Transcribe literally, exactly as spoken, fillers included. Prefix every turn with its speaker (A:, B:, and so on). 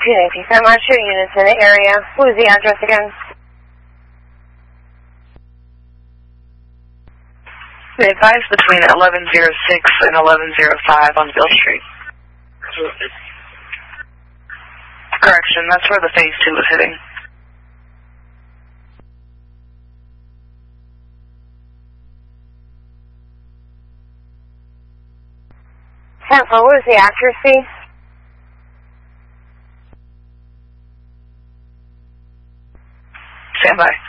A: Thank you so much. Your units in the area. What was the address again?
B: They advise between eleven oh six and eleven oh five on Bill Street. Correction, that's where the phase two was hitting.
A: ten four, what was the accuracy?
B: Stand by.